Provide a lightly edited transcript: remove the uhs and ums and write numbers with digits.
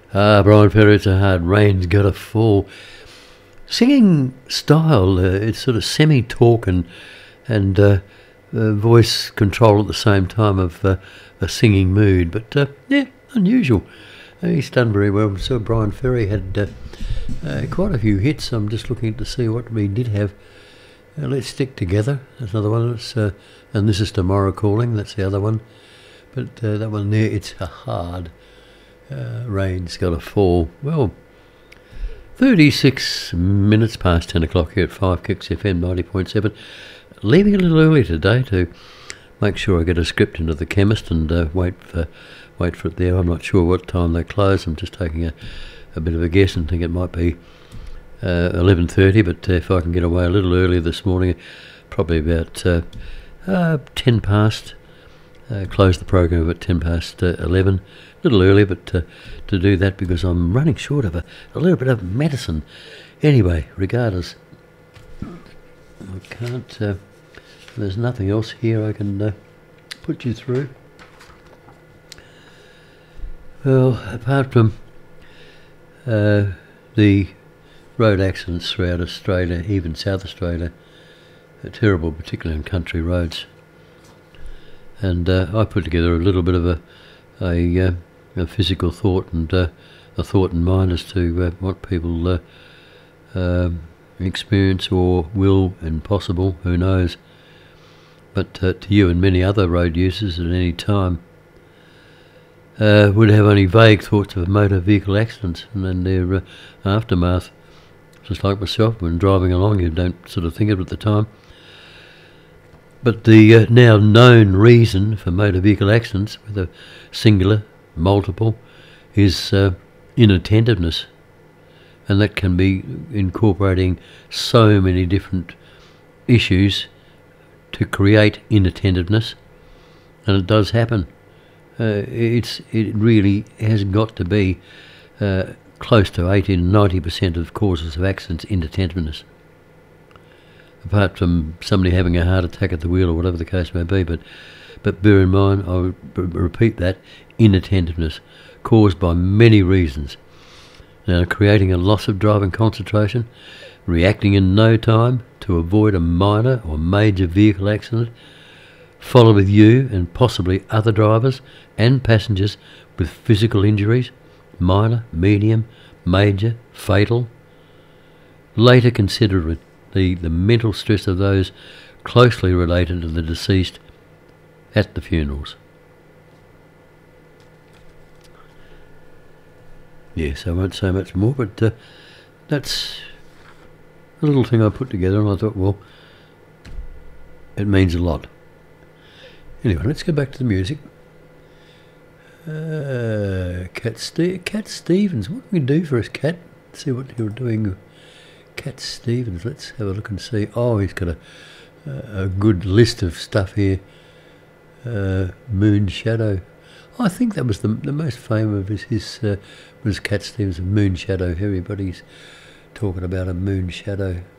Brian Ferry, it's a hard rain's gotta fall. Singing style, it's sort of semi-talk and voice control at the same time of a singing mood, but yeah, unusual. He's done very well. So Brian Ferry had quite a few hits. I'm just looking to see what we did have. Let's Stick Together, that's another one. And This Is Tomorrow Calling, that's the other one. But that one there, it's a hard rain's gotta fall. Well, 36 minutes past 10 o'clock here at 5 Kicks FM 90.7. Leaving a little early today to make sure I get a script into the chemist and wait for it there. I'm not sure what time they close. I'm just taking a bit of a guess and think it might be 11:30, but if I can get away a little earlier this morning, probably about 10 past, close the program at 10 past 11, a little earlier, but to do that because I'm running short of a little bit of medicine. Anyway, regardless, I can't, there's nothing else here I can put you through. Well, apart from the road accidents throughout Australia, even South Australia, are terrible, particularly on country roads. And I put together a little bit of a physical thought and a thought in mind as to what people experience or will and possible, who knows. But to you and many other road users at any time, would have only vague thoughts of motor vehicle accidents and then their aftermath. Just like myself, when driving along, you don't sort of think of it at the time. But the now known reason for motor vehicle accidents, whether singular, multiple, is inattentiveness. And that can be incorporating so many different issues to create inattentiveness. And it does happen. It really has got to be close to 80 to 90% of causes of accidents inattentiveness. Apart from somebody having a heart attack at the wheel or whatever the case may be, but bear in mind, I repeat that, inattentiveness caused by many reasons. Now, creating a loss of driving concentration, reacting in no time to avoid a minor or major vehicle accident, followed with you and possibly other drivers and passengers with physical injuries, minor, medium, major, fatal. Later consider the mental stress of those closely related to the deceased at the funerals. Yes, I won't say much more, but that's a little thing I put together and I thought, well, it means a lot. Anyway, let's go back to the music. Cat Stevens, what can we do for us, Cat? Let's see what you're doing. Cat Stevens, let's have a look and see. Oh, he's got a good list of stuff here. Moon Shadow. Oh, I think that was the most famous of his was Cat Stevens, Moon Shadow. Everybody's talking about a moon shadow.